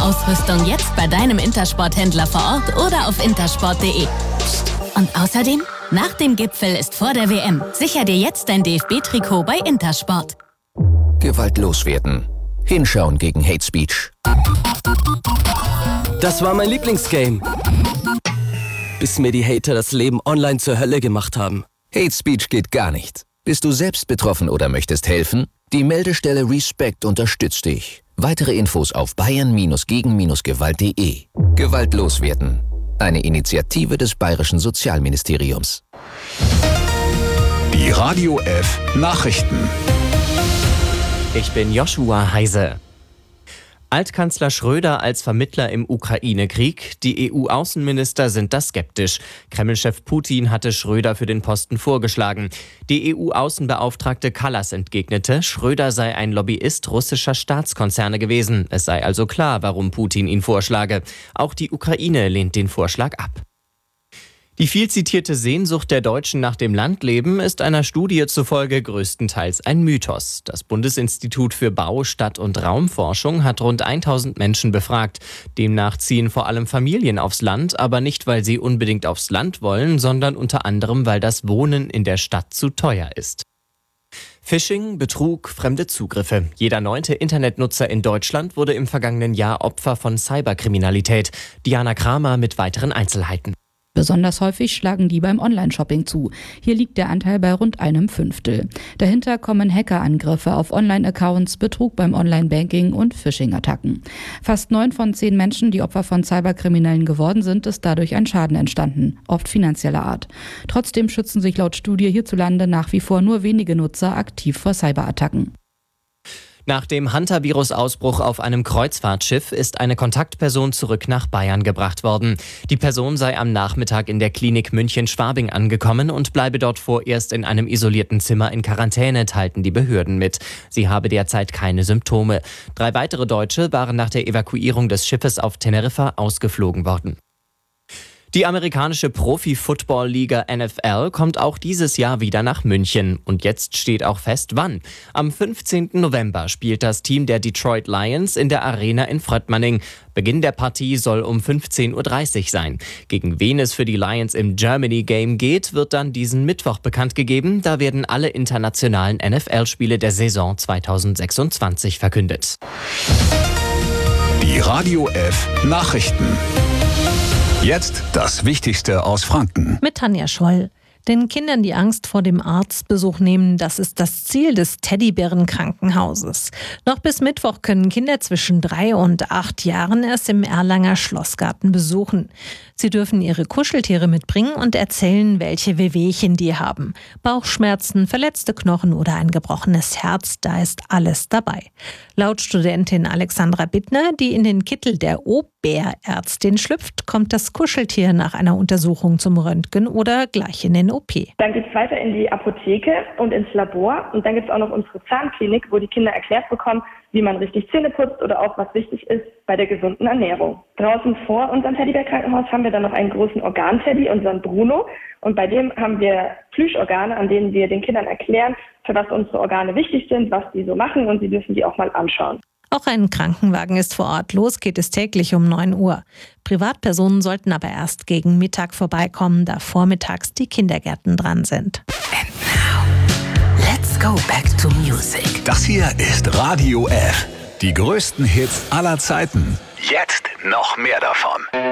Sportausrüstung jetzt bei deinem Intersport-Händler vor Ort oder auf intersport.de. Und außerdem, nach dem Gipfel ist vor der WM. Sicher dir jetzt dein DFB-Trikot bei Intersport. Gewalt loswerden. Hinschauen gegen Hate Speech. Das war mein Lieblingsgame. Bis mir die Hater das Leben online zur Hölle gemacht haben. Hate Speech geht gar nicht. Bist du selbst betroffen oder möchtest helfen? Die Meldestelle Respect unterstützt dich. Weitere Infos auf bayern-gegen-gewalt.de. Gewalt loswerden. Eine Initiative des Bayerischen Sozialministeriums. Die Radio F Nachrichten. Ich bin Joshua Heise. Altkanzler Schröder als Vermittler im Ukraine-Krieg. Die EU-Außenminister sind da skeptisch. Kreml-Chef Putin hatte Schröder für den Posten vorgeschlagen. Die EU-Außenbeauftragte Kallas entgegnete, Schröder sei ein Lobbyist russischer Staatskonzerne gewesen. Es sei also klar, warum Putin ihn vorschlage. Auch die Ukraine lehnt den Vorschlag ab. Die viel zitierte Sehnsucht der Deutschen nach dem Landleben ist einer Studie zufolge größtenteils ein Mythos. Das Bundesinstitut für Bau-, Stadt- und Raumforschung hat rund 1000 Menschen befragt. Demnach ziehen vor allem Familien aufs Land, aber nicht, weil sie unbedingt aufs Land wollen, sondern unter anderem, weil das Wohnen in der Stadt zu teuer ist. Phishing, Betrug, fremde Zugriffe. Jeder 9. Internetnutzer in Deutschland wurde im vergangenen Jahr Opfer von Cyberkriminalität. Diana Kramer mit weiteren Einzelheiten. Besonders häufig schlagen die beim Online-Shopping zu. Hier liegt der Anteil bei rund 1/5. Dahinter kommen Hackerangriffe auf Online-Accounts, Betrug beim Online-Banking und Phishing-Attacken. Fast 9 von 10 Menschen, die Opfer von Cyberkriminellen geworden sind, ist dadurch ein Schaden entstanden, oft finanzieller Art. Trotzdem schützen sich laut Studie hierzulande nach wie vor nur wenige Nutzer aktiv vor Cyberattacken. Nach dem Hantavirus-Ausbruch auf einem Kreuzfahrtschiff ist eine Kontaktperson zurück nach Bayern gebracht worden. Die Person sei am Nachmittag in der Klinik München-Schwabing angekommen und bleibe dort vorerst in einem isolierten Zimmer in Quarantäne, teilten die Behörden mit. Sie habe derzeit keine Symptome. 3 weitere Deutsche waren nach der Evakuierung des Schiffes auf Teneriffa ausgeflogen worden. Die amerikanische Profi-Football-Liga NFL kommt auch dieses Jahr wieder nach München. Und jetzt steht auch fest, wann. Am 15. November spielt das Team der Detroit Lions in der Arena in Fröttmanning. Beginn der Partie soll um 15:30 Uhr sein. Gegen wen es für die Lions im Germany Game geht, wird dann diesen Mittwoch bekannt gegeben. Da werden alle internationalen NFL-Spiele der Saison 2026 verkündet. Die Radio F Nachrichten. Jetzt das Wichtigste aus Franken. Mit Tanja Scholl. Den Kindern die Angst vor dem Arztbesuch nehmen, das ist das Ziel des Teddybären-Krankenhauses. Noch bis Mittwoch können Kinder zwischen 3 und 8 Jahren es im Erlanger Schlossgarten besuchen. Sie dürfen ihre Kuscheltiere mitbringen und erzählen, welche Wehwehchen die haben. Bauchschmerzen, verletzte Knochen oder ein gebrochenes Herz, da ist alles dabei. Laut Studentin Alexandra Bittner, die in den Kittel der Oberärztin schlüpft, kommt das Kuscheltier nach einer Untersuchung zum Röntgen oder gleich in den OP. Dann geht es weiter in die Apotheke und ins Labor. Und dann gibt es auch noch unsere Zahnklinik, wo die Kinder erklärt bekommen, wie man richtig Zähne putzt oder auch was wichtig ist bei der gesunden Ernährung. Draußen vor unserem Teddybär-Krankenhaus haben wir dann noch einen großen Organteddy, unseren Bruno. Und bei dem haben wir Plüschorgane, an denen wir den Kindern erklären, für was unsere Organe wichtig sind, was die so machen, und sie dürfen die auch mal anschauen. Auch ein Krankenwagen ist vor Ort. Los geht es täglich um 9 Uhr. Privatpersonen sollten aber erst gegen Mittag vorbeikommen, da vormittags die Kindergärten dran sind. And now, let's go back to music. Das hier ist Radio F. Die größten Hits aller Zeiten. Jetzt noch mehr davon.